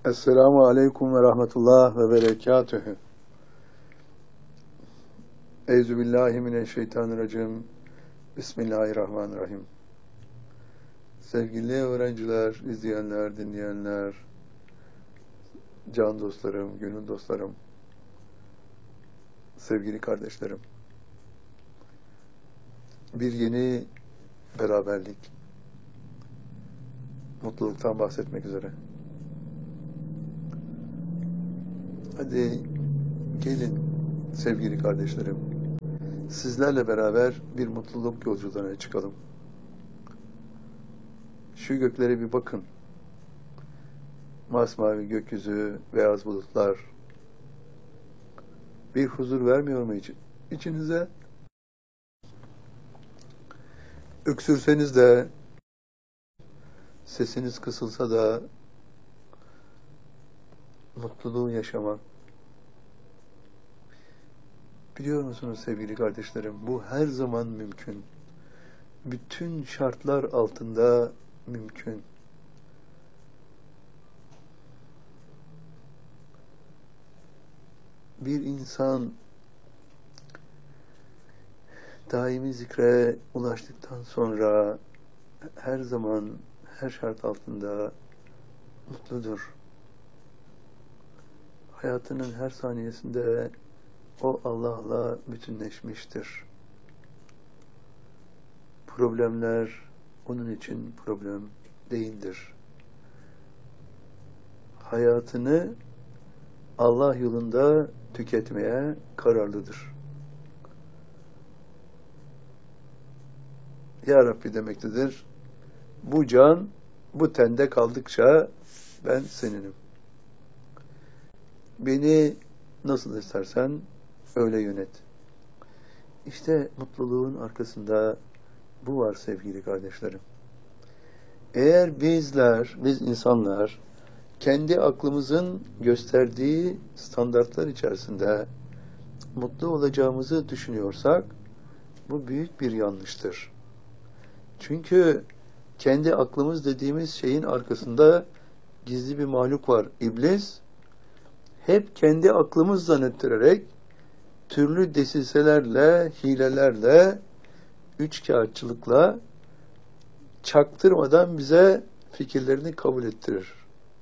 Esselamu Aleyküm ve Rahmetullah ve Berekatühü. Euzubillahimineşşeytanirracim. Bismillahirrahmanirrahim. Sevgili öğrenciler, izleyenler, dinleyenler, can dostlarım, gönül dostlarım, sevgili kardeşlerim. Bir yeni beraberlik, mutluluktan bahsetmek üzere. Hadi gelin sevgili kardeşlerim, sizlerle beraber bir mutluluk yolculuğuna çıkalım. Şu göklere bir bakın. Masmavi gökyüzü, beyaz bulutlar. Bir huzur vermiyor mu içinize? Öksürseniz de, sesiniz kısılsa da mutluluğu yaşamak. Biliyor musunuz sevgili kardeşlerim, bu her zaman mümkün. Bütün şartlar altında mümkün. Bir insan daimi zikre ulaştıktan sonra her zaman, her şart altında mutludur. Hayatının her saniyesinde o Allah'la bütünleşmiştir. Problemler onun için problem değildir. Hayatını Allah yolunda tüketmeye kararlıdır. Ya Rabbi demektedir. Bu can, bu tende kaldıkça ben seninim. Beni nasıl istersen öyle yönet. İşte mutluluğun arkasında bu var sevgili kardeşlerim. Eğer biz insanlar kendi aklımızın gösterdiği standartlar içerisinde mutlu olacağımızı düşünüyorsak bu büyük bir yanlıştır. Çünkü kendi aklımız dediğimiz şeyin arkasında gizli bir mahluk var, iblis. Hep kendi aklımız zannettirerek türlü desiselerle, hilelerle, üçkağıtçılıkla çaktırmadan bize fikirlerini kabul ettirir.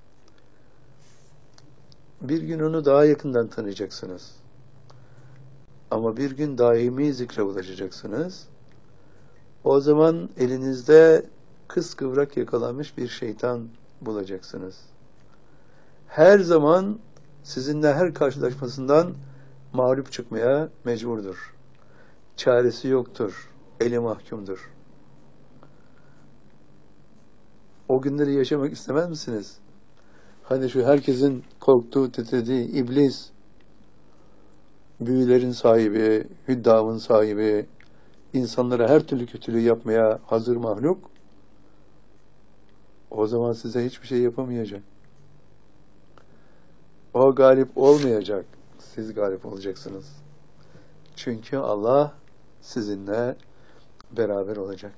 Bir gün onu daha yakından tanıyacaksınız. Ama bir gün daimi zikre ulaşacaksınız. O zaman elinizde kıskıvrak yakalanmış bir şeytan bulacaksınız. Her zaman sizinle her karşılaşmasından mağlup çıkmaya mecburdur. Çaresi yoktur. Eli mahkumdur. O günleri yaşamak istemez misiniz? Hani şu herkesin korktuğu, titrediği iblis, büyülerin sahibi, hüddamın sahibi, insanlara her türlü kötülüğü yapmaya hazır mahluk, o zaman size hiçbir şey yapamayacak. O galip olmayacak. Siz galip olacaksınız. Çünkü Allah sizinle beraber olacak.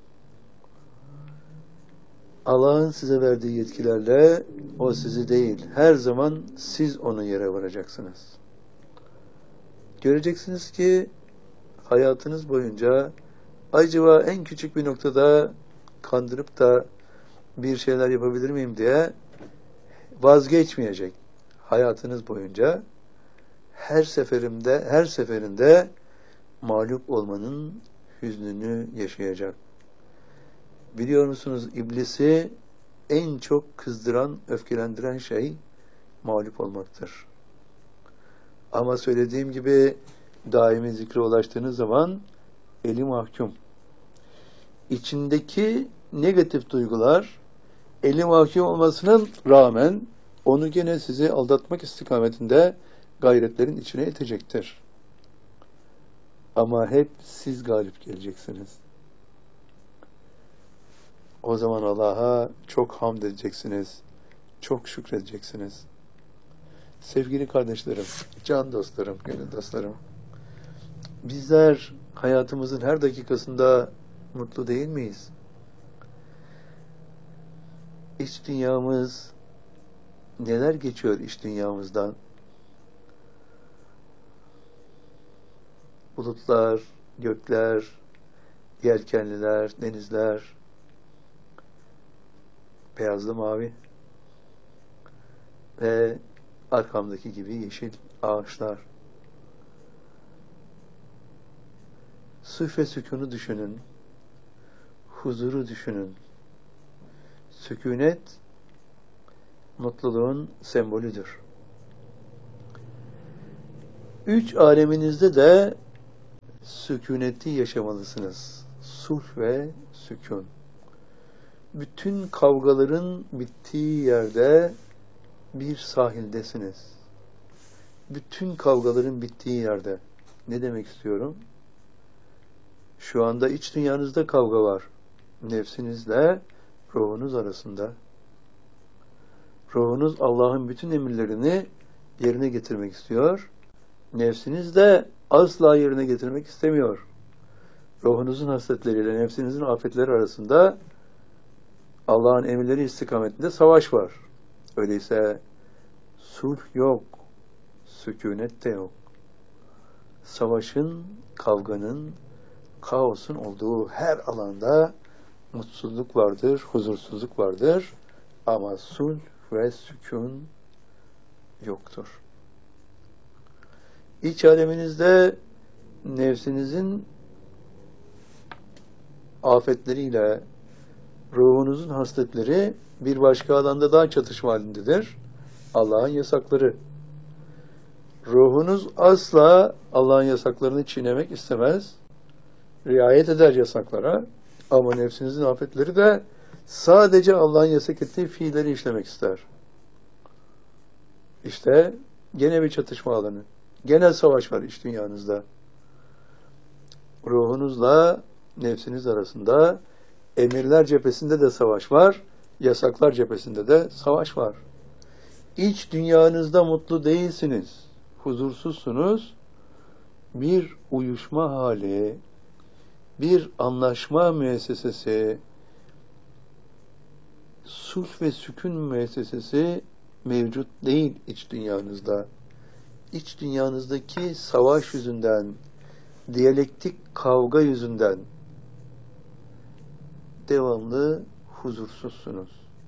Allah'ın size verdiği yetkilerle o sizi değil, her zaman siz onu yere varacaksınız. Göreceksiniz ki hayatınız boyunca acaba en küçük bir noktada kandırıp da bir şeyler yapabilir miyim diye vazgeçmeyecek. Hayatınız boyunca her seferinde mağlup olmanın hüznünü yaşayacak. Biliyor musunuz, iblisi en çok kızdıran, öfkelendiren şey mağlup olmaktır. Ama söylediğim gibi daimi zikre ulaştığınız zaman eli mahkum. İçindeki negatif duygular eli mahkum olmasına rağmen onu gene sizi aldatmak istikametinde gayretlerin içine itecektir. Ama hep siz galip geleceksiniz. O zaman Allah'a çok hamd edeceksiniz, çok şükredeceksiniz. Sevgili kardeşlerim, can dostlarım, gönül dostlarım, bizler hayatımızın her dakikasında mutlu değil miyiz? İç dünyamız neler geçiyor iç dünyamızdan? Bulutlar, gökler, yelkenliler, denizler, beyazlı mavi ve arkamdaki gibi yeşil ağaçlar. Suf ve sükûnu düşünün, huzuru düşünün. Sükûnet, mutluluğun sembolüdür. Üç aleminizde de sükûneti yaşamalısınız. Sulh ve sükûn. Bütün kavgaların bittiği yerde bir sahildesiniz. Bütün kavgaların bittiği yerde. Ne demek istiyorum? Şu anda iç dünyanızda kavga var. Nefsinizle ruhunuz arasında. Ruhunuz Allah'ın bütün emirlerini yerine getirmek istiyor. Nefsiniz de asla yerine getirmek istemiyor. Ruhunuzun hasletleriyle nefsinizin afetleri arasında Allah'ın emirleri istikametinde savaş var. Öyleyse sulh yok, sükûnet de yok. Savaşın, kavganın, kaosun olduğu her alanda mutsuzluk vardır, huzursuzluk vardır ama sulh ve sükûn yoktur. İç aleminizde nefsinizin afetleriyle ruhunuzun hasletleri bir başka alanda daha çatışma halindedir. Allah'ın yasakları. Ruhunuz asla Allah'ın yasaklarını çiğnemek istemez. Riayet eder yasaklara. Ama nefsinizin afetleri de sadece Allah'ın yasak ettiği fiilleri işlemek ister. İşte gene bir çatışma alanı. Genel savaş var iç dünyanızda. Ruhunuzla nefsiniz arasında emirler cephesinde de savaş var, yasaklar cephesinde de savaş var. İç dünyanızda mutlu değilsiniz, huzursuzsunuz. Bir uyuşma hali, bir anlaşma müessesesi, sulh ve sükun müessesesi mevcut değil iç dünyanızda. İç dünyanızdaki savaş yüzünden, diyalektik kavga yüzünden devamlı huzursuzsunuz.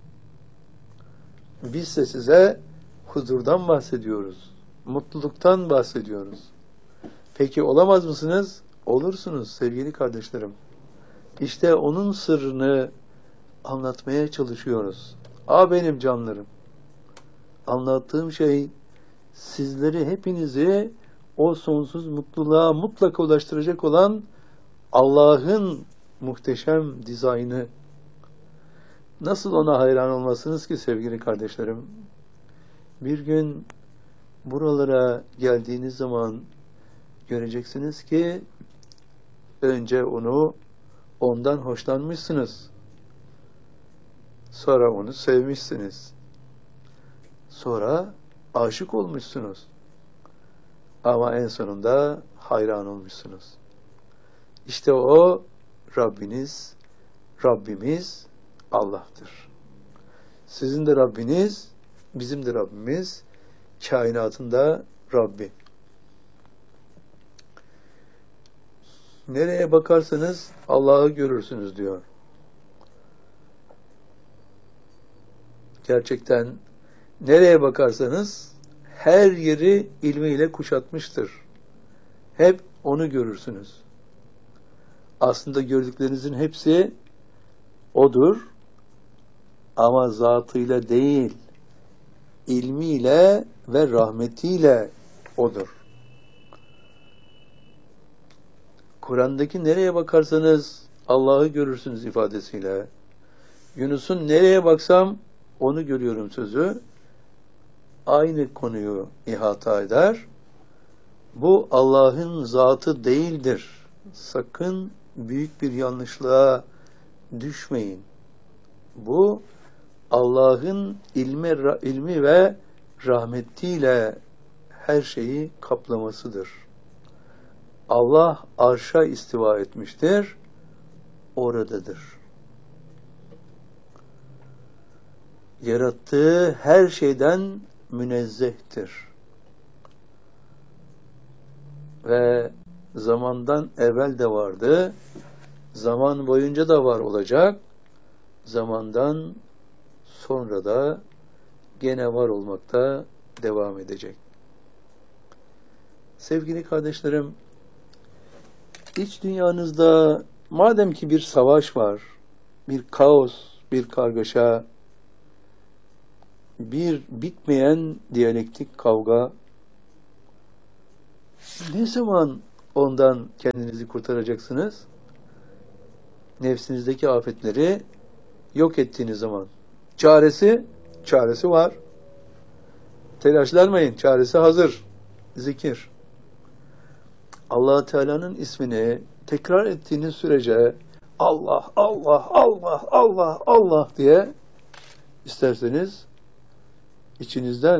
Biz de size huzurdan bahsediyoruz. Mutluluktan bahsediyoruz. Peki olamaz mısınız? Olursunuz sevgili kardeşlerim. İşte onun sırrını anlatmaya çalışıyoruz. Benim canlarım. Anlattığım şey sizleri, hepinizi o sonsuz mutluluğa mutlaka ulaştıracak olan Allah'ın muhteşem dizaynı. Nasıl ona hayran olmasınız ki sevgili kardeşlerim? Bir gün buralara geldiğiniz zaman göreceksiniz ki önce ondan hoşlanmışsınız. Sonra onu sevmişsiniz. Sonra aşık olmuşsunuz. Ama en sonunda hayran olmuşsunuz. İşte o Rabbimiz Allah'tır. Sizin de Rabbiniz, bizim de Rabbimiz, kainatın da Rabbi. Nereye bakarsanız Allah'ı görürsünüz diyor. Gerçekten nereye bakarsanız her yeri ilmiyle kuşatmıştır. Hep onu görürsünüz. Aslında gördüklerinizin hepsi odur ama zatıyla değil, ilmiyle ve rahmetiyle odur. Kur'an'daki nereye bakarsanız Allah'ı görürsünüz ifadesiyle, Yunus'un nereye baksam onu görüyorum sözü aynı konuyu ihata eder. Bu Allah'ın zatı değildir. Sakın büyük bir yanlışlığa düşmeyin. Bu Allah'ın ilmi ve rahmetiyle her şeyi kaplamasıdır. Allah arşa istiva etmiştir, oradadır. yarattığı her şeyden münezzehtir. Ve zamandan evvel de vardı, zaman boyunca da var olacak, zamandan sonra da gene var olmakta devam edecek. Sevgili kardeşlerim, iç dünyanızda madem ki bir savaş var, bir kaos, bir kargaşa, bir bitmeyen diyalektik kavga, ne zaman ondan kendinizi kurtaracaksınız? Nefsinizdeki afetleri yok ettiğiniz zaman. Çaresi var. Telaşlanmayın, çaresi hazır. Zikir. Allah Teala'nın ismini tekrar ettiğiniz sürece Allah, Allah, Allah, Allah, Allah diye isterseniz içinizden,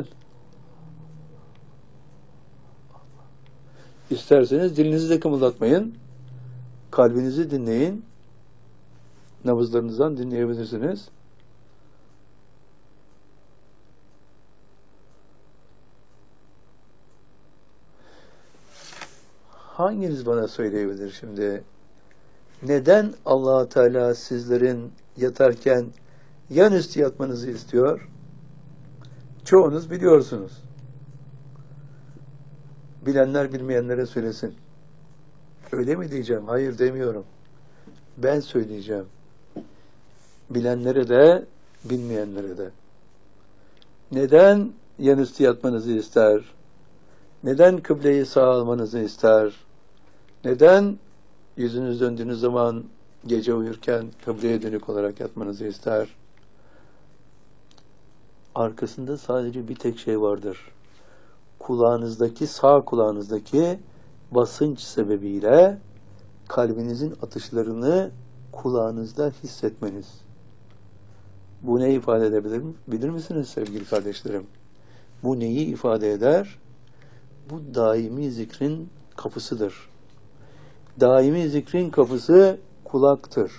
isterseniz dilinizi de kımıldatmayın, kalbinizi dinleyin, nabızlarınızdan dinleyebilirsiniz. Hanginiz bana söyleyebilir şimdi? Neden Allah Teala sizlerin yatarken yanüstü yatmanızı istiyor? Çoğunuz biliyorsunuz. Bilenler bilmeyenlere söylesin. Öyle mi diyeceğim? Hayır demiyorum. Ben söyleyeceğim. Bilenlere de, bilmeyenlere de. Neden yanüstü yatmanızı ister? Neden kıbleyi sağa almanızı ister? Neden yüzünüz döndüğünüz zaman gece uyurken kıbleye dönük olarak yatmanızı ister? Arkasında sadece bir tek şey vardır. Sağ kulağınızdaki basınç sebebiyle kalbinizin atışlarını kulağınızda hissetmeniz. Bu ne ifade edebilir bilir misiniz sevgili kardeşlerim? Bu neyi ifade eder? Bu daimi zikrin kapısıdır. Daimi zikrin kapısı kulaktır.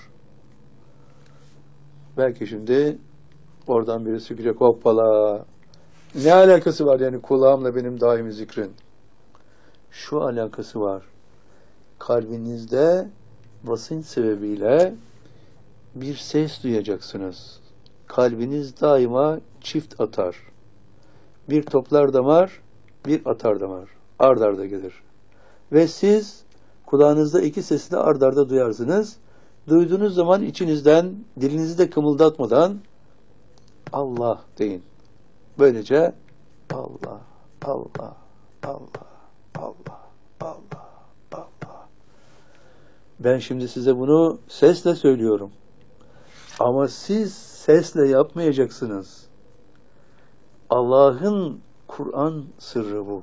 Belki şimdi oradan biri çıkacak, hoppala. Ne alakası var yani kulağımla benim daimi zikrin? Şu alakası var. Kalbinizde basınç sebebiyle bir ses duyacaksınız. Kalbiniz daima çift atar. Bir toplar damar, bir atar damar. Ard arda gelir. Ve siz kulağınızda iki sesi de ard arda duyarsınız. Duyduğunuz zaman içinizden, dilinizi de kımıldatmadan Allah deyin. Böylece Allah, Allah, Allah, Allah, Allah, Allah. Ben şimdi size bunu sesle söylüyorum. Ama siz sesle yapmayacaksınız. Allah'ın Kur'an sırrı bu.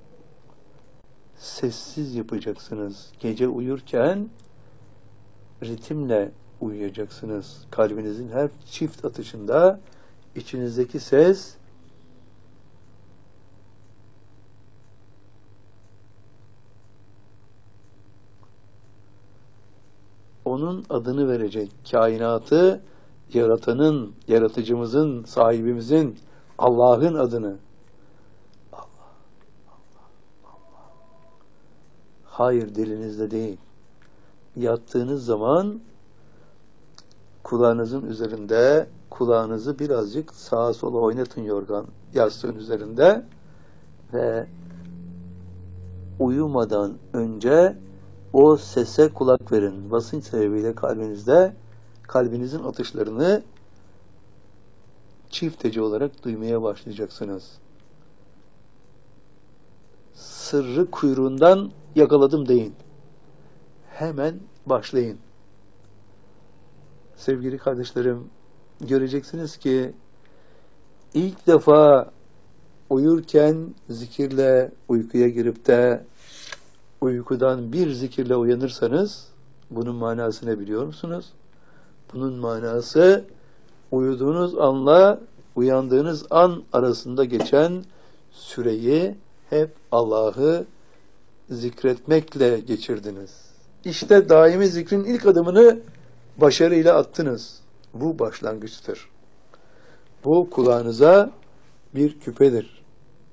Sessiz yapacaksınız. Gece uyurken ritimle uyuyacaksınız. Kalbinizin her çift atışında içinizdeki ses onun adını verecek. Kainatı yaratanın, yaratıcımızın, sahibimizin, Allah'ın adını. Allah, Allah, Allah. Hayır, dilinizde değil. Yattığınız zaman kulağınızın üzerinde, kulağınızı birazcık sağa sola oynatın yorgan yastığın üzerinde ve uyumadan önce o sese kulak verin. Basınç sebebiyle kalbinizin atışlarını çiftece olarak duymaya başlayacaksınız. Sırrı kuyruğundan yakaladım deyin. Hemen başlayın. Sevgili kardeşlerim, göreceksiniz ki ilk defa uyurken zikirle uykuya girip de uykudan bir zikirle uyanırsanız bunun manası ne biliyor musunuz? Bunun manası uyuduğunuz anla uyandığınız an arasında geçen süreyi hep Allah'ı zikretmekle geçirdiniz. İşte daimi zikrin ilk adımını başarıyla attınız. Bu başlangıçtır. Bu kulağınıza bir küpedir.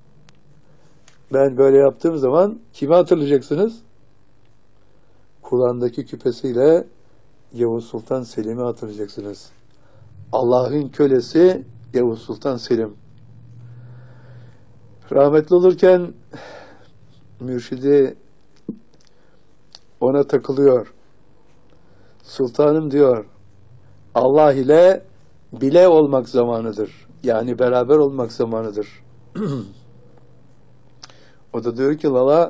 Ben böyle yaptığım zaman kimi hatırlayacaksınız? Kulağındaki küpesiyle Yavuz Sultan Selim'i hatırlayacaksınız. Allah'ın kölesi Yavuz Sultan Selim. Rahmetli olurken mürşidi ona takılıyor. Sultanım diyor, Allah ile bile olmak zamanıdır. Yani beraber olmak zamanıdır. O da diyor ki Lala,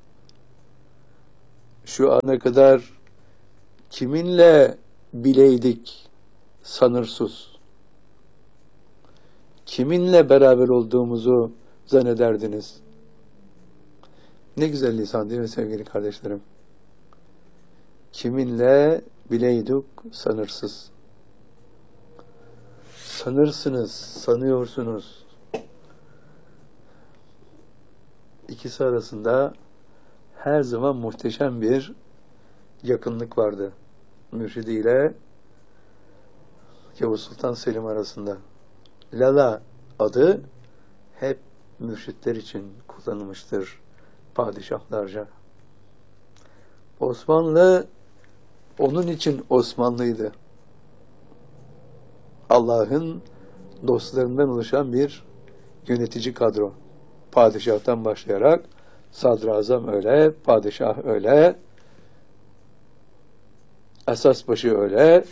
şu ana kadar kiminle bileydik sanırsız? Kiminle beraber olduğumuzu zannederdiniz? Ne güzel lisan değil mi sevgili kardeşlerim? Kiminle bileydik sanırsız. Sanırsınız, sanıyorsunuz. İkisi arasında her zaman muhteşem bir yakınlık vardı. Mürşidi ile Yavuz Sultan Selim arasında. Lala adı hep mürşitler için kullanılmıştır padişahlarca. Osmanlı onun için Osmanlıydı. Allah'ın dostlarından oluşan bir yönetici kadro. Padişah'tan başlayarak sadrazam öyle, padişah öyle, esasbaşı öyle,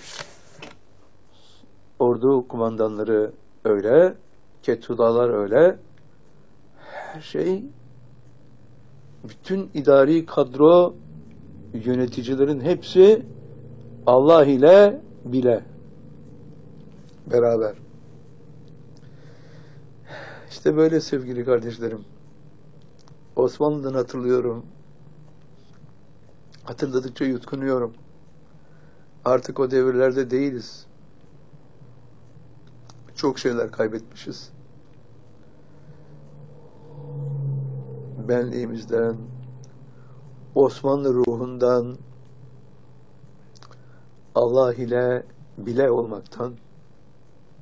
ordu kumandanları öyle, kettudalar öyle. Her şey, bütün idari kadro, yöneticilerin hepsi Allah ile bile beraber. İşte böyle sevgili kardeşlerim. Osmanlı'dan hatırlıyorum. Hatırladıkça yutkunuyorum. Artık o devirlerde değiliz. Çok şeyler kaybetmişiz. Benliğimizden, Osmanlı ruhundan, Allah ile bile olmaktan